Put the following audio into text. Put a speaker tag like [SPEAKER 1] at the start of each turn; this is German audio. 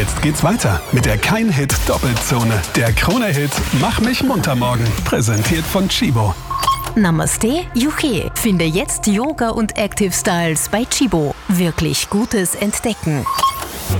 [SPEAKER 1] Jetzt geht's weiter mit der Kein-Hit-Doppelzone. Der Krone-Hit Mach mich munter morgen. Präsentiert von Chibo.
[SPEAKER 2] Namaste, Juche. Finde jetzt Yoga und Active Styles bei Chibo. Wirklich Gutes entdecken.